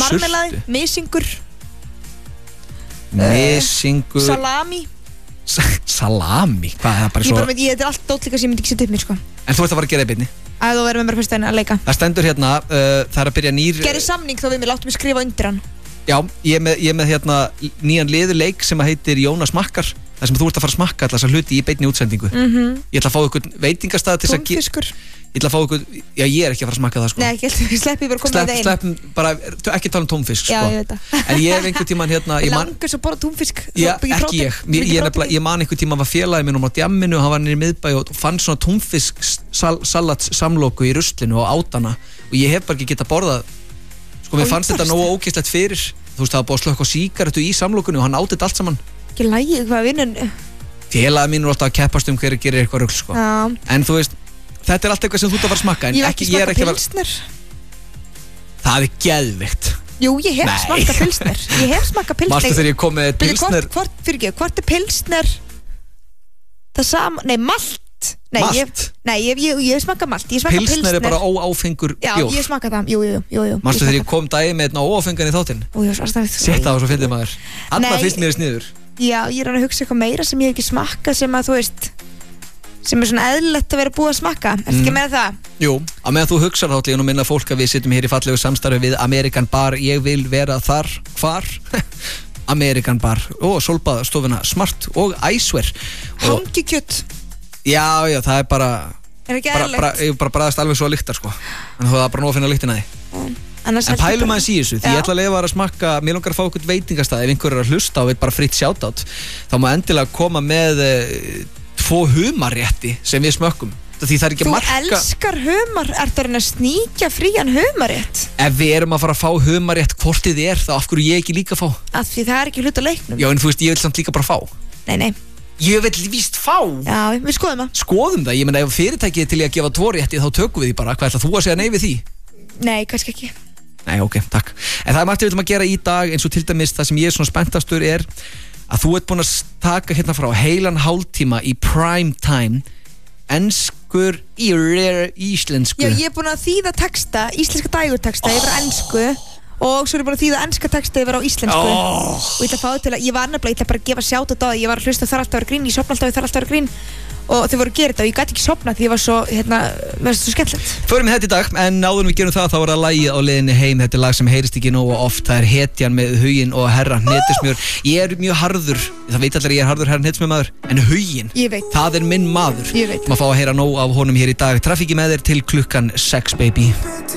marmelaði, misingur salami Salami? Hvað er það bara svo? Þetta er allt dót líka sem ég myndi ekki setja upp mér sko. En þú ert að fara að gera í beinni? Að þú verður með mér fyrst að leika. Það stendur hérna, það er að byrja nýr... Gerðu samning þá við mig, láttu mig skrifa undir hann. Já, ég er með hérna nýjan liðuleik sem heitir Jónas Makkar. Það sem þú ert að fara að smakka alltaf þessa hluti í beinni útsendingu. Ég ætla að fá ykkur veitingastað til þess Túnfiskur. Ég ætla að fá ykkur, já ég er ekki að fara að smakka það sko. Nei, ekki, sleppi bara komið það inn. Sleppum bara, ekki tala um tónfisk sko. Já, ég veit það. En ég hef einhvern tímann hérna langar svo að borða túnfisk. Já, ekki ég man einhvern tímann var félagi minn á djamminu, hann var niður í miðbæ og fann svona túnfisk salats samloku í ruslinu og átana og ég hef bara ekki getað borðað sko, mér fannst þetta nógu ógeðslegt fyrir þú veist, það var búið að slökkva á sígarettu í samlokunu og hann átti þetta allt saman. Ekki lagið hvað vinnan félagi mín er alltaf að keppast hver gerir eitthvað rugl sko. En þú veist, þetta er allt eitthvað sem þú ert að fara að smakka en ég er ekki að pilsner. Það er geðvikt. Jú, ég hef smakkað pilsner. Ég hef smakkað pilsner. Mástu þegar ég kom með pilsner? Hvort er pilsner það sama? Nei, malt. Ég hef smakkað malt. Pilsner er bara óáfengur bjór. Já, ég smakkað það. Jú. Mástu þegar ég kom daginn með óáfengan í þáttinn? Sett það og svo fyndið maður. Annað fyrst mér sniður. Já, ég er að hugsa eitthvað meira sem ég hef ekki smakkað sem að þú veist sem er svona eðlilegt að vera búið að smakka. Ertu ekki með það? Jú, að meðan þú hugsar þá til minna fólk að við sittum hér í fallegu samstarfi við American Bar. Ég vil vera þar. Hvar? American Bar. Sólbaðstofuna Smart og Æsver. Hangikjöt. Já, það er bara er ekki eðlilegt? Bara bræðast alveg svo að lyktar sko. En það er bara nóg að finna lyktina því. En pælum aðeins í þessu, því ég ætla að leyfa að smakka, mér langar að fá eitthvað veitingastað, ef einhver er að hlusta og veit bara fritt shoutout, þá má endilega koma með 2 humarrétti sem við smökkum. Því það er ekki marka... Þú elskar humar, ertu að reyna að sníkja frían humarrétt? Ef við erum að fara að fá humarrétt hvort þið er, þá af hverju ég ekki líka fá? Af því það er ekki hlut á leiknum. Já, en þú veist, ég vil samt líka bara fá. Nei. Ég vil víst fá. Já, við skoðum það. Skoðum það, ég meina ef fyrirtækið til í að gefa 2 rétti þá tökum við því bara. Hvað ætlar þú að segja nei við því? Nei, kannski ekki. Nei, ok, takk. En það er margt við viljum að gera í dag eins og til dæmis það sem ég er svona spenntastur er að þú ert búin að taka hérna frá heilan hálftíma í prime time enskur í rare íslensku. Já, ég er búin að þýða texta, íslenska dægurtexta yfir á ensku og svo er ég búin að þýða enska texta yfir á íslensku og ég ætla að fá það til að, ég var nefnilega, ég ætla bara að gefa sjátt á það, ég var að hlusta þar alltaf að vera grín, ég sopna alltaf þar alltaf að vera grín og þau voru að gera þetta og ég gæti ekki sopna því ég var svo, mér finnst svo skemmtilegt. Förum við þetta í dag, en áður við gerum það þá er það lagið á leiðinni heim, þetta er lag sem heyrist ekki nógu oft, það er Hetjan með Huginn og Herra Hnetusmjör. Ég er mjög harður, það veit allir ég er harður Herra Hnetusmjör maður, en Huginn, það er minn maður. Maður fá að heyra nóg af honum hér í dag. Trafíki með þér til klukkan 6 baby.